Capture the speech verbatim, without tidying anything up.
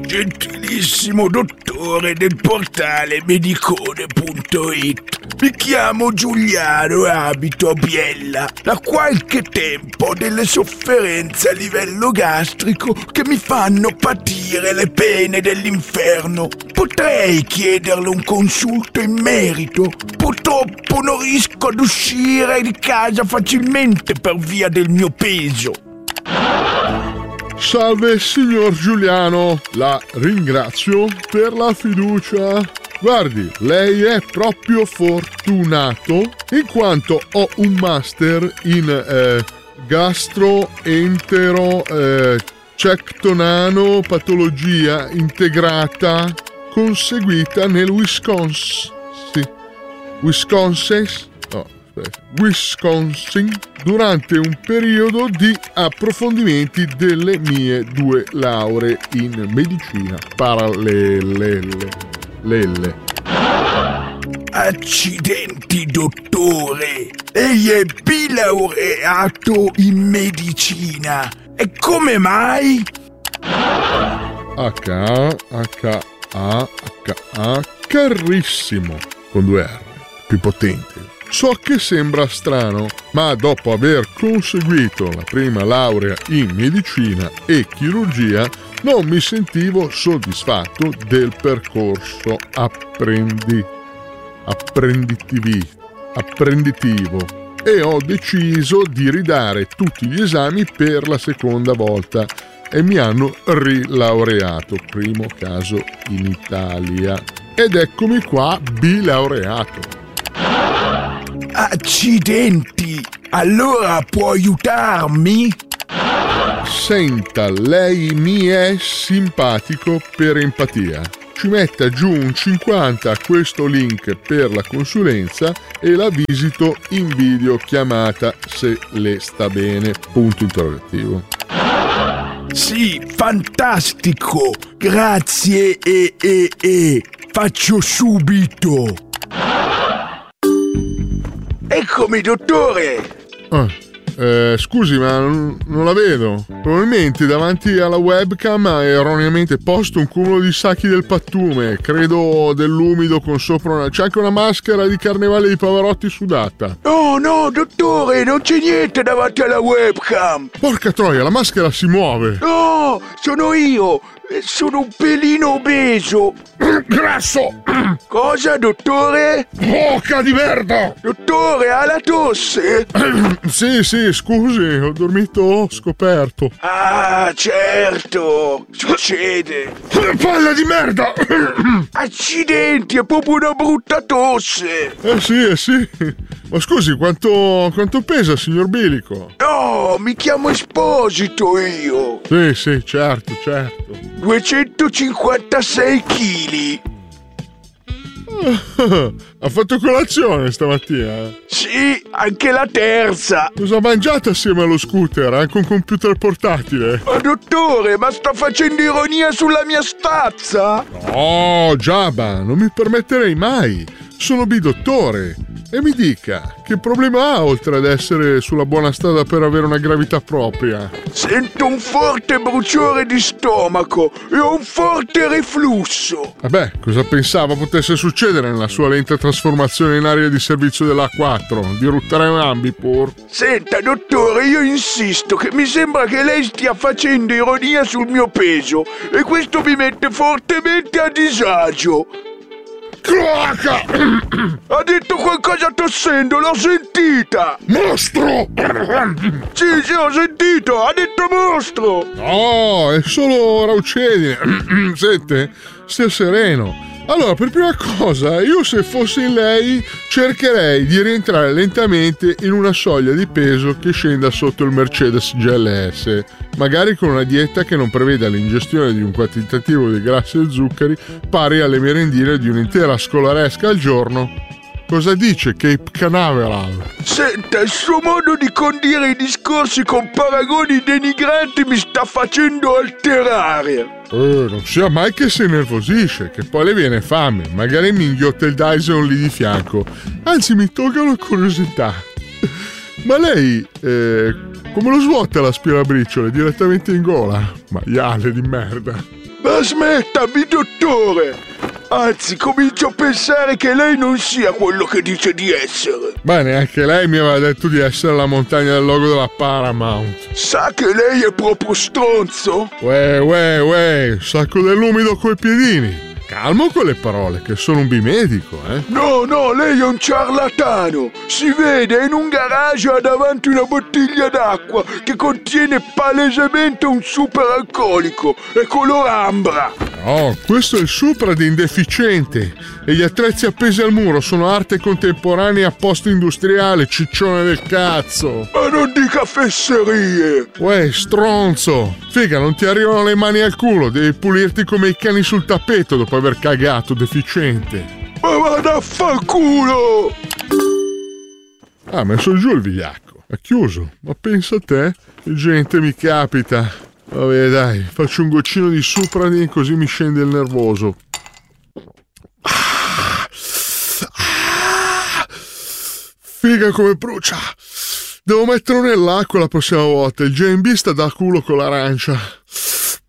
Gentilissimo dottore del portale medicone punto it. Mi chiamo Giuliano e abito a Biella. Da qualche tempo ho delle sofferenze a livello gastrico che mi fanno patire le pene dell'inferno. Potrei chiederle un consulto in merito? Purtroppo non riesco ad uscire di casa facilmente per via del mio peso. Salve signor Giuliano, la ringrazio per la fiducia. Guardi, lei è proprio fortunato in quanto ho un master in eh, gastroentero eh, cectonano patologia integrata conseguita nel Wisconsin. Sì. Wisconsin? No, aspetta. Wisconsin durante un periodo di approfondimenti delle mie due lauree in medicina parallele. Lelle. Accidenti dottore, lei è bilaureato in medicina. E come mai? H H A H A carissimo con due R, più potente. So che sembra strano, ma dopo aver conseguito la prima laurea in medicina e chirurgia non mi sentivo soddisfatto del percorso apprendi, apprenditivi, apprenditivo e ho deciso di ridare tutti gli esami per la seconda volta e mi hanno rilaureato, primo caso in Italia, ed eccomi qua bilaureato. Accidenti! Allora può aiutarmi? Senta, lei mi è simpatico per empatia. Ci metta giù un cinquanta a questo link per la consulenza e la visito in videochiamata se le sta bene. Punto interrogativo. Sì, fantastico! Grazie e e e faccio subito! Eccomi dottore! Ah. Eh, scusi, ma non, non la vedo. Probabilmente davanti alla webcam ha erroneamente posto un cumulo di sacchi del pattume, credo dell'umido con sopra una... C'è anche una maschera di Carnevale di Pavarotti sudata. No, no, dottore, non c'è niente davanti alla webcam. Porca troia, la maschera si muove. No, sono io. Sono un pelino obeso. Grasso. Cosa, dottore? Bocca di merda. Dottore, ha la tosse? Sì, sì, scusi, ho dormito scoperto. Ah, certo, succede. Palla di merda. Accidenti, è proprio una brutta tosse. Eh sì, eh sì. Ma scusi, quanto, quanto pesa, signor Bilico? No, mi chiamo Esposito io. Sì, sì, certo, certo. duecentocinquantasei chili. Ha fatto colazione stamattina? Sì, anche la terza. Cosa ha mangiato assieme allo scooter? Anche un computer portatile? Ma dottore, ma sta facendo ironia sulla mia stazza? No, Giabba, non mi permetterei mai. Sono bidottore. E mi dica, che problema ha oltre ad essere sulla buona strada per avere una gravità propria? Sento un forte bruciore di stomaco e un forte reflusso. Vabbè, cosa pensava potesse succedere nella sua lenta trasformazione in area di servizio dell'A quattro? Dirutterei un ambipur? Senta, dottore, io insisto che mi sembra che lei stia facendo ironia sul mio peso e questo mi mette fortemente a disagio. Cloaca! Ha detto qualcosa tossendo, l'ho sentita! Mostro! Sì, sì, ho sentito! Ha detto mostro! No, è solo raucedine. Sente, stia sereno. Allora, per prima cosa, io se fossi in lei cercherei di rientrare lentamente in una soglia di peso che scenda sotto il Mercedes G L S, magari con una dieta che non preveda l'ingestione di un quantitativo di grassi e zuccheri pari alle merendine di un'intera scolaresca al giorno. Cosa dice Cape Canaveral? Senta, il suo modo di condire i discorsi con paragoni denigranti mi sta facendo alterare. Eh, non sia mai che si nervosisce, che poi le viene fame. Magari mi inghiotta il Dyson lì di fianco. Anzi, mi tolga la curiosità. Ma lei, eh, come lo svuota l'aspirabriciole? Direttamente in gola? Maiale di merda. Ma smettami, dottore! Anzi, comincio a pensare che lei non sia quello che dice di essere. Beh, neanche lei mi aveva detto di essere la montagna del logo della Paramount. Sa che lei è proprio stronzo? Uè, uè, uè, sacco dell'umido coi piedini. Calmo con le parole, che sono un bimedico, eh? No, no, lei è un ciarlatano. Si vede, in un garage ha davanti una bottiglia d'acqua che contiene palesemente un superalcolico. È color ambra. No, questo è il Supra di indeficiente. E gli attrezzi appesi al muro sono arte contemporanea a posto industriale, ciccione del cazzo. Ma non dica fesserie. Uè, stronzo. Figa, non ti arrivano le mani al culo, devi pulirti come i cani sul tappeto dopo aver cagato, deficiente. Ma vada a fanculo! Ah, messo giù il vigliacco. Ha chiuso. Ma pensa a te, che gente mi capita. Vabbè, dai, faccio un goccino di Supradin così mi scende il nervoso. Ah, ah, figa come brucia. Devo metterlo nell'acqua la prossima volta. Il J and B sta da culo con l'arancia.